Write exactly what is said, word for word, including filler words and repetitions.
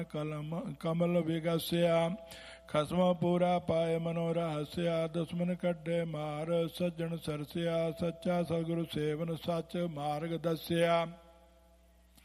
ਕਲਮ ਕਮਲ ਵਿਗਸਿਆ। ਖਸਮ ਪੂਰਾ ਪਾਏ ਮਨੋ ਰਹਸਿਆ। ਦੁਸ਼ਮਨ ਕੱਢੇ ਮਾਰ ਸੱਜਣ ਸਰਸਿਆ। ਸੱਚਾ ਸਤਿਗੁਰੂ ਸੇਵਨ ਸੱਚ ਮਾਰਗ ਦੱਸਿਆ।